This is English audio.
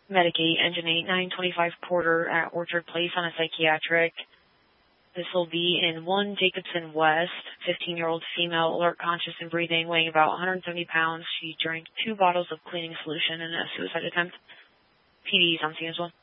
Medicate Engine 8, 925 Porter at Orchard Place on a psychiatric. This will be in 1 Jacobson West, 15-year-old female, alert, conscious, and breathing, weighing about 170 pounds. She drank 2 bottles of cleaning solution in a suicide attempt. PD's on scene as well.